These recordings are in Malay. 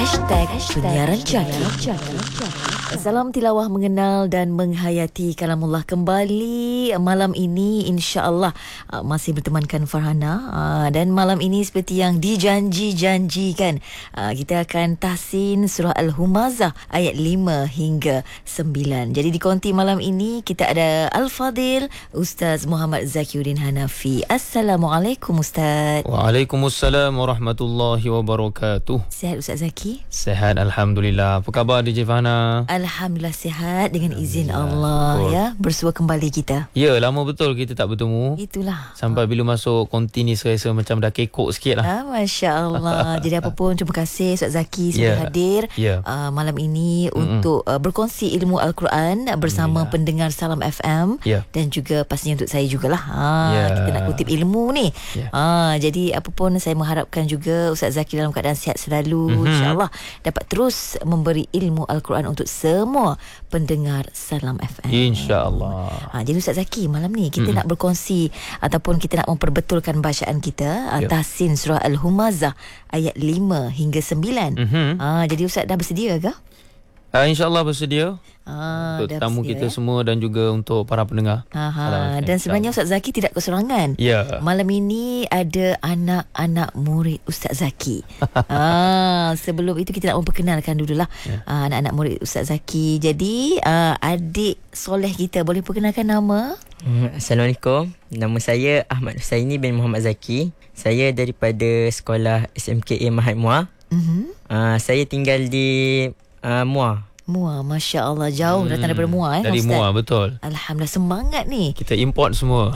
Penyiaran Jaki. Salam tilawah mengenal dan menghayati kalamullah kembali malam ini, insya-Allah masih bertemankan Farhana, dan malam ini seperti yang dijanji-janjikan, kita akan tahsin surah Al-Humazah ayat 5 hingga 9. Jadi di konti malam ini kita ada Al-Fadil Ustaz Muhammad Zakiuddin Hanafi. Assalamualaikum Ustaz. Waalaikumsalam warahmatullahi wabarakatuh. Sihat Ustaz Zaki? Sehat, alhamdulillah. Apa khabar DJ Fahana? Alhamdulillah sihat dengan izin Allah. Betul. Ya, bersua kembali kita. Ya, lama betul kita tak bertemu. Itulah. Sampai bila masuk kontinis rasa macam dah kekok sikit lah. Masya Allah. Jadi apa pun, terima kasih Ustaz Zaki sudah hadir malam ini untuk berkongsi ilmu Al-Quran bersama pendengar Salam FM, dan juga pastinya untuk saya jugalah. Kita nak kutip ilmu ni. Jadi apa pun, saya mengharapkan juga Ustaz Zaki dalam keadaan sihat selalu, insya-Allah dapat terus memberi ilmu Al-Quran untuk semua pendengar Salam FM, insya-Allah. Jadi Ustaz Zaki, malam ni kita nak berkongsi ataupun kita nak memperbetulkan bacaan kita, tahsin surah Al-Humazah ayat 5 hingga 9. Jadi Ustaz dah bersedia ke? InsyaAllah bersedia untuk tamu kita semua dan juga untuk para pendengar. Dan sebenarnya Ustaz Zaki tidak keserangan. Malam ini ada anak-anak murid Ustaz Zaki. Sebelum itu kita nak memperkenalkan dululah anak-anak murid Ustaz Zaki. Jadi adik soleh kita, boleh perkenalkan nama? Assalamualaikum. Nama saya Ahmad Husaini bin Muhammad Zaki. Saya daripada sekolah SMKA Mahat Muar. Saya tinggal di Muar. Muar, Masya Allah, jauh datang daripada Muar dari Ustaz. Muar, betul. Alhamdulillah, semangat ni. Kita import semua.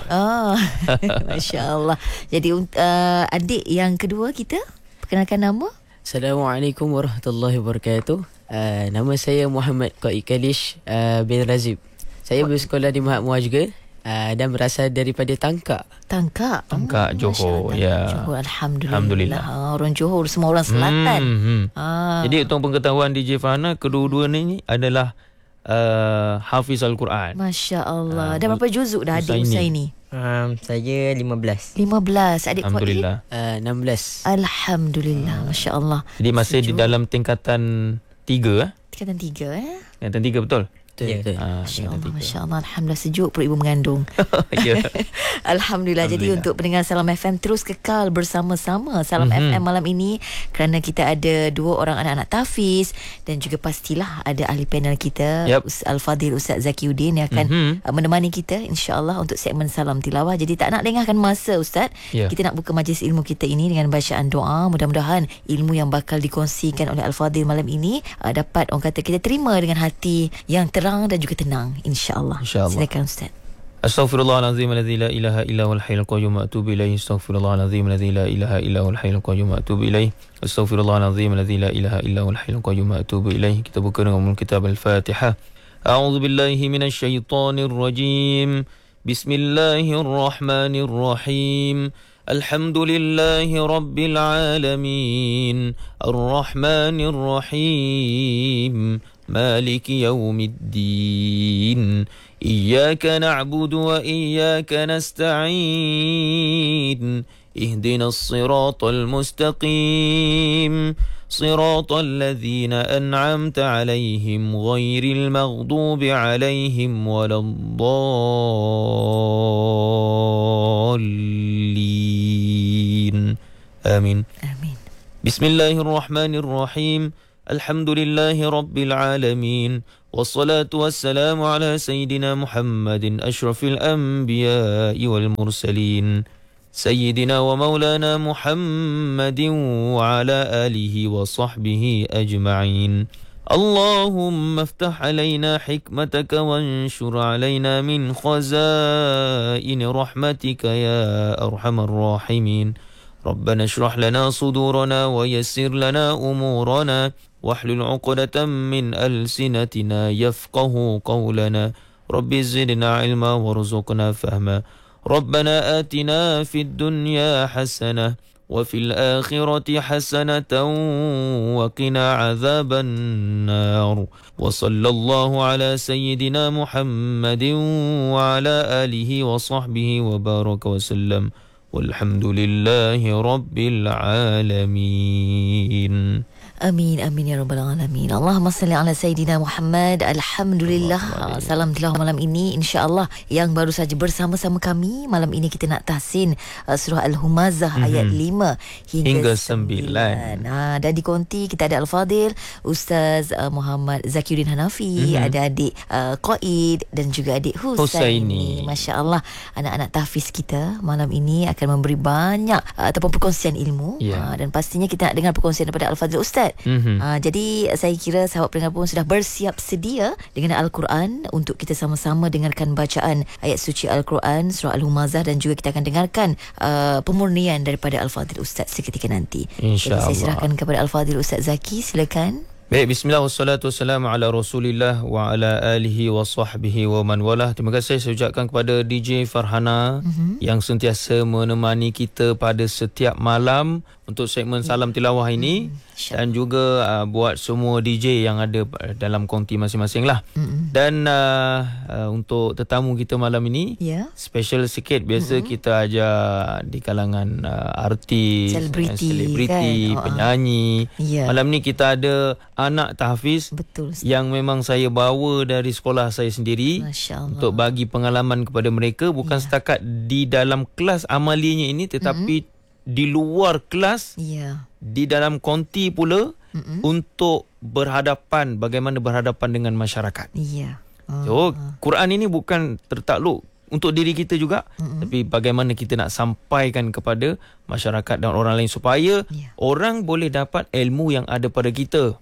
Masya Allah. Jadi adik yang kedua kita, perkenalkan nama. Assalamualaikum warahmatullahi wabarakatuh. Nama saya Muhammad Qaid Kalish bin Razib. Saya bersekolah di Mahat Muar juga, dan berasal daripada Tangkak. Tangkak, Johor. Johor, Alhamdulillah. Orang Johor, semua orang selatan. Jadi untuk pengetahuan DJ Fahana, kedua-dua ni adalah Hafiz Al-Quran. Masya Allah. Dan berapa juzuk dah adik Husaini? Saya 15. 15. Adik Alhamdulillah. 16. Alhamdulillah. Masya Allah. Jadi masih di dalam tingkatan 3. Tingkatan 3 Tingkatan 3, betul? Betul. Masya Allah. Alhamdulillah, sejuk perut ibu mengandung. Alhamdulillah. Jadi untuk pendengar Salam FM, terus kekal bersama-sama Salam FM malam ini, kerana kita ada 2 orang anak-anak tahfiz, dan juga pastilah ada ahli panel kita, Al-Fadil Ustaz Zakiuddin, yang akan menemani kita insya-Allah untuk segmen Salam Tilawah. Jadi tak nak lengahkan masa Ustaz, kita nak buka majlis ilmu kita ini dengan bacaan doa. Mudah-mudahan ilmu yang bakal dikongsikan oleh Al-Fadil malam ini dapat, orang kata, kita terima dengan hati yang terang dan juga tenang, insya-Allah. Silakan Ustaz. Astaghfirullahalazim alladzi la ilaha illa huwal hayyul qayyum wa atubu ilaih. Astaghfirullahalazim alladzi la ilaha illa huwal hayyul qayyum wa atubu ilaih. Astaghfirullahalazim alladzi la ilaha illa huwal hayyul qayyum wa atubu ilaih. Kita buka dengan kitab Al-Fatihah. A'udzu billahi minasy syaithanir rajim. Bismillahirrahmanirrahim. Alhamdulillahi rabbil alamin. Ar-Rahmanir Rahim. مالك يوم الدين إياك نعبد وإياك نستعين اهدنا الصراط المستقيم صراط الذين أنعمت عليهم غير المغضوب عليهم ولا الضالين آمين. بسم الله الرحمن الرحيم. الحمد لله رب العالمين والصلاة والسلام على سيدنا محمد أشرف الأنبياء والمرسلين سيدنا ومولانا محمد وعلى آله وصحبه أجمعين. اللهم افتح علينا حكمتك وانشر علينا من خزائن رحمتك يا أرحم الراحمين. ربنا اشرح لنا صدورنا ويسر لنا أمورنا واحلل عقدة من ألسنتنا يفقه قولنا. رب زدنا علما وارزقنا فهما. ربنا آتنا في الدنيا حسنة وفي الآخرة حسنة وقنا عذاب النار. وصلى الله على سيدنا محمد وعلى آله وصحبه وبارك وسلم. والحمد لله رب العالمين. Amin amin ya rabbal alamin. Allahumma salli ala sayidina Muhammad. Alhamdulillah. Salam tilawah malam ini insya-Allah yang baru saja bersama-sama kami. Malam ini kita nak tahsin surah Al-Humazah ayat 5 hingga 9. Dan di konti kita ada Al-Fadil Ustaz Muhammad Zakiuddin Hanafi, ada adik Qaid dan juga adik Husaini. Masya-Allah, anak-anak tahfiz kita malam ini akan memberi banyak ataupun perkongsian ilmu. Dan pastinya kita nak dengar perkongsian daripada Al-Fadil Ustaz. Jadi saya kira sahabat pendengar pun sudah bersiap sedia dengan Al-Quran untuk kita sama-sama dengarkan bacaan ayat suci Al-Quran surah Al-Humazah, dan juga kita akan dengarkan pemurnian daripada Al-Fadil Ustaz seketika nanti. Jadi saya serahkan kepada Al-Fadil Ustaz Zaki, silakan. Baik, bismillah wassalatu wassalamu ala Rasulillah wa ala alihi wa sahbihi wa man walah. Terima kasih saya ucapkan kepada DJ Farhana yang sentiasa menemani kita pada setiap malam untuk segmen Salam Tilawah ini, dan juga buat semua DJ yang ada dalam konti masing-masing lah. Dan untuk tetamu kita malam ini special sikit. Biasa kita ajak di kalangan artis, selebriti, penyanyi. Malam ni kita ada anak tahfiz. Betul, yang memang saya bawa dari sekolah saya sendiri untuk bagi pengalaman kepada mereka, bukan setakat di dalam kelas amalinya ini, tetapi di luar kelas, di dalam konti pula, untuk bagaimana berhadapan dengan masyarakat. So, Quran ini bukan tertakluk untuk diri kita juga, tapi bagaimana kita nak sampaikan kepada masyarakat dan orang lain supaya orang boleh dapat ilmu yang ada pada kita.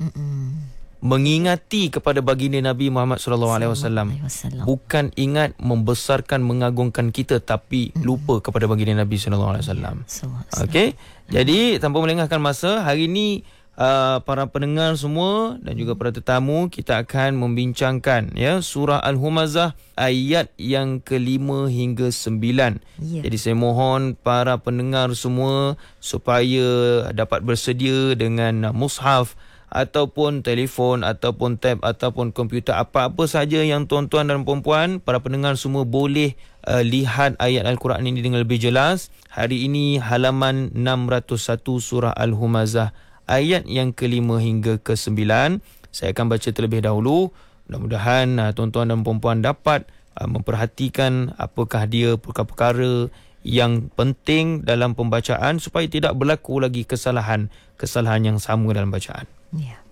Mengingati kepada baginda Nabi Muhammad SAW. Bukan ingat membesarkan, mengagungkan kita, tapi lupa kepada baginda Nabi SAW. Okey. Jadi tanpa melengahkan masa, hari ini para pendengar semua dan juga para tetamu, kita akan membincangkan surah Al-Humazah ayat yang ke-5 hingga 9. Jadi saya mohon para pendengar semua supaya dapat bersedia dengan mushaf ataupun telefon ataupun tab ataupun komputer, apa-apa saja yang tuan-tuan dan puan-puan, para pendengar semua boleh lihat ayat Al-Quran ini dengan lebih jelas. Hari ini halaman 601 surah Al-Humazah ayat yang ke-5 hingga ke-9. Saya akan baca terlebih dahulu. Mudah-mudahan tuan-tuan dan puan-puan dapat memperhatikan apakah dia perkara-perkara yang penting dalam pembacaan supaya tidak berlaku lagi kesalahan yang sama dalam bacaan.